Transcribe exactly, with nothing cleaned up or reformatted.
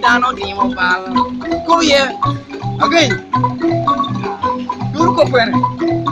Dano di mo pal. Ko ye. Again. Dur ko pere.